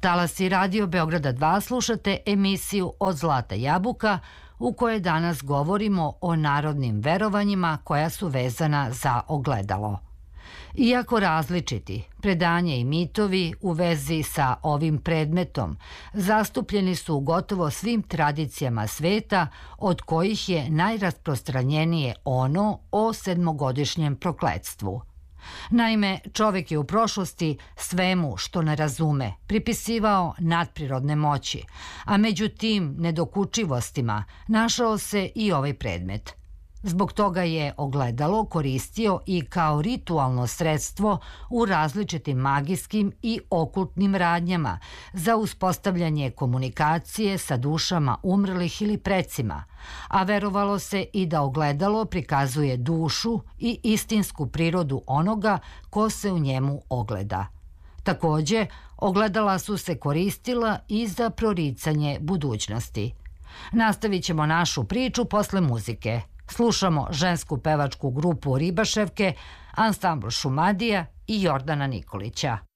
Talasi Radio Beograda 2 slušate emisiju Od zlata jabuka u kojoj danas govorimo o narodnim verovanjima koja su vezana za ogledalo. Iako različiti, predanje i mitovi u vezi sa ovim predmetom zastupljeni su u gotovo svim tradicijama sveta, od kojih je najrasprostranjenije ono o sedmogodišnjem prokletstvu. Naime, čovek je u prošlosti svemu što ne razume pripisivao nadprirodne moći, a među tim nedokučivostima našao se i ovaj predmet. Zbog toga je ogledalo koristio i kao ritualno sredstvo u različitim magijskim i okultnim radnjama za uspostavljanje komunikacije sa dušama umrlih ili precima, a verovalo se i da ogledalo prikazuje dušu i istinsku prirodu onoga ko se u njemu ogleda. Takođe, ogledala su se koristila i za proricanje budućnosti. Nastavit ćemo našu priču posle muzike. Slušamo žensku pevačku grupu Ribaševke, ansambl Šumadija i Jordana Nikolića.